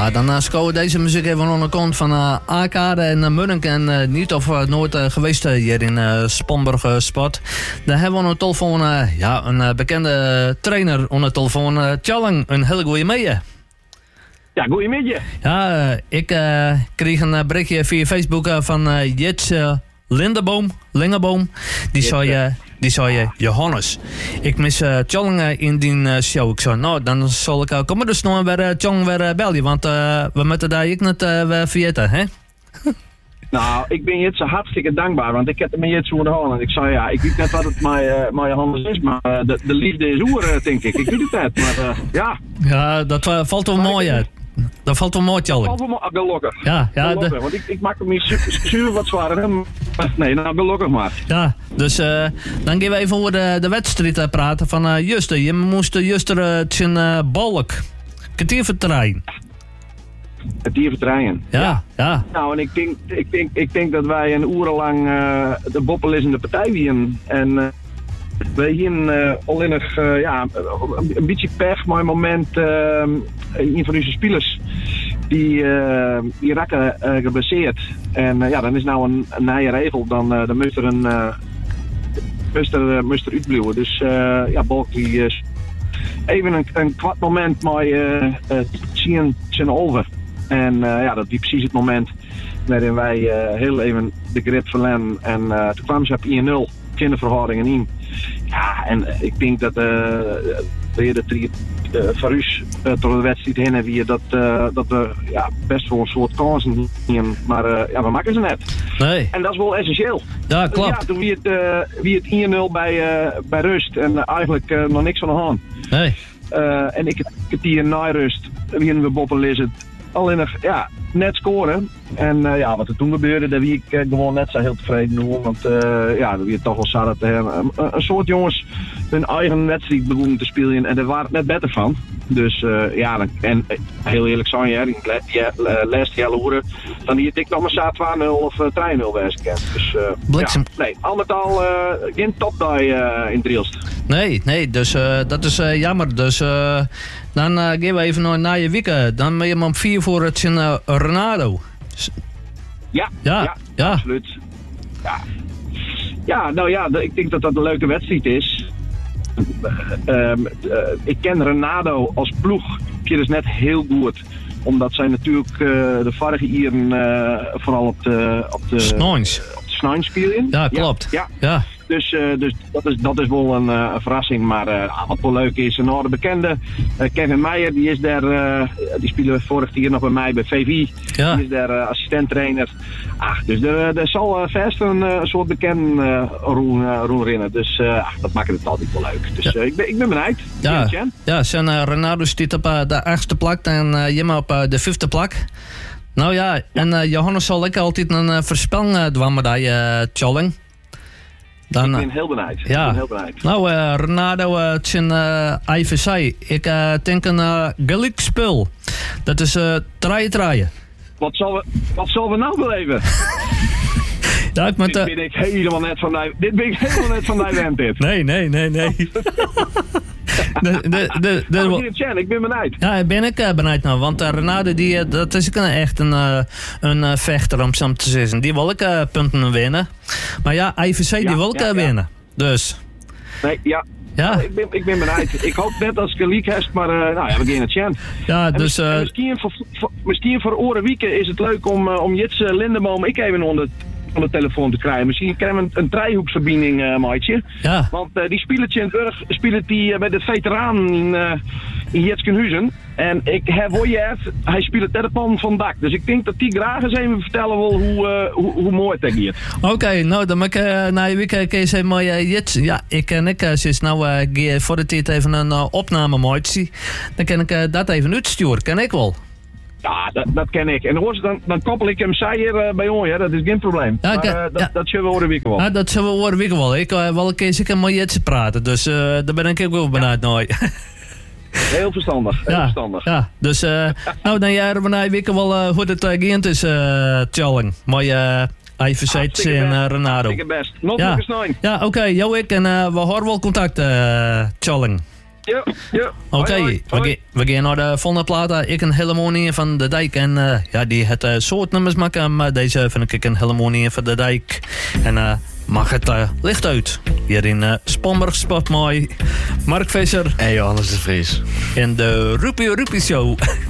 Ja, dan schouwen deze muziek even aan de kant van Arcade en Munnik en niet of nooit geweest hier in Spanburg Sport. Daar hebben we aan de telefoon een bekende trainer aan de telefoon, Tjalling. Een hele goede middag. Ja, goedemiddag. Ja, ik kreeg een berichtje via Facebook van Jits Lingeboom. Die zei Johannes, ik mis Tjalling in die show. Ik zei, nou, dan zal ik komen dus nog weer Tjalling weer bellen, want we moeten daar ik net weer vergeten, hè? Nou, ik ben Jits hartstikke dankbaar, want ik heb hem Jits voor de hand. En ik zei, ja, ik weet net wat het met Johannes is, maar de liefde is oer, denk ik. Ik weet het net, maar ja. Ja, dat valt wel mooi uit. Dat valt wel mooi, Tjalling. Gelukkig. Ja, gelukkig, want ik maak hem niet zuur wat zwaarder. Nee, nou, gelukkig maar. Ja, dus dan gaan we even over de wedstrijd praten van Juster. Je moest Juster zijn balk. Kwartier vertrainen. Kwartier vertrainen. Ja. Nou, en ik denk dat wij een urenlang de boppelissende partij waren. En we hier onlinnig een beetje pech, maar een moment een van onze spelers die raken geblesseerd. En dan is nou een nieuwe regel, dan moest er uitblijven. Dus Balk die even een kwart moment maar zien over. En dat is precies het moment waarin wij heel even de grip verlenen. En toen kwamen ze op 1-0 kinderverhoudingen in. Ja, en ik denk dat de drie Farus door de wedstrijd heen hebben dat we best wel een soort kansen hebben. Maar we maken ze net. Nee. En dat is wel essentieel. Ja, klopt. Ja, toen wie het 1-0 bij rust en eigenlijk nog niks van de hand. Nee. En ik heb hier na rust, wie we boppen lezen, alleen nog net scoren. En wat er toen gebeurde, daar wie ik gewoon net zo heel tevreden over. Want dat wie toch wel zat een soort jongens hun eigen wedstrijd begonnen te spelen en daar waren het net beter van. Dus en heel eerlijk zijn je laatste hele horen, dan hier ik nog maar 2-0 of 3-0 wezen kan. Dus al met al geen topdag in Drielst. Nee, dus dat is jammer. Dus dan gaan we even naar je weekend. Dan ben je op 4 voor het zijn Renado. Ja, absoluut. Ik denk dat dat een leuke wedstrijd is. Ik ken Renado als ploeg dus net heel goed. Omdat zij natuurlijk de vorige jaren vooral op de Snijn spelen. Ja, klopt. Ja. Dus dat is wel een verrassing. Maar wat wel leuk is, een oude bekende, Kevin Meijer, die is daar, die speelde vorig jaar nog bij mij bij VV. Ja. Die is daar assistent-trainer. Dus er zal vast een soort bekend rol rennen. Dus dat maakt het altijd wel leuk. Dus ik ben benieuwd. Ja, zijn Ronaldo staat op de 8e plek en Jimma op de 5e plek. Nou ja, en Johannes zal ik altijd een voorspelling doen met die Tjalling. Ik ben heel benieuwd. Nou, Renado zijn IVC. Ik denk een gelijkspel. Dat is draaien. Wat zullen we nou beleven? Ja, dit ben ik helemaal net van die wend dit. Nee. Ik ben benieuwd. Ja, ben ik benieuwd nou, want Renado dat is echt een vechter om zo te zeggen. Die wil ik punten winnen. Maar ja, IVC die wil ik winnen. Dus. Nee, ja. Nou, ik ben benieuwd. Ik hoop net als ik league heb, maar we gaan het zien. Ja, dus. Misschien voor oren wieken is het leuk om Jits Lindeboom ik even onder de telefoon te krijgen. Misschien krijgen we een driehoeksverbinding, maatje. Ja. Want die spelertje in Burg speelt die bij de veteranen in Jetskenhuizen. En ik heb hij speelt het pan van het dak. Dus ik denk dat die graag eens even vertellen wil hoe mooi het hier. Oké, nou dan mag ik na je weekend eens een mooie Jits. Ja, ik sinds nou voor de tijd even een opname maatje. Dan kan ik dat even uitsturen. Kan ik wel. Ja, dat ken ik. En dan koppel ik hem hier bij ons, dat is geen probleem. Ja, maar dat zullen we horen wieken wel. Ja, dat zullen we horen wieken wel. Ik wil een keer een mooie Jits praten, dus daar ben ik ook wel benieuwd naar. Heel verstandig. Ja. Dus nou, dan jaren we na weken wel hoe het gaat is, Tjalling. Mooie IVC en Renado. Hartstikke best. Nog een snijn. Ja, oké. Jou ik en we houden wel contact, Tjalling. Ja. Oké, we gaan naar de volgende plaat. Ik een Hellemonie van de Dijk. En die het soort nummers maken. Maar deze vind ik een Hellemonie van de Dijk. En mag het licht uit. Hier in Spomberg Spot mooi. Mark Visser. En Johannes de Vries. In de Roepie Show.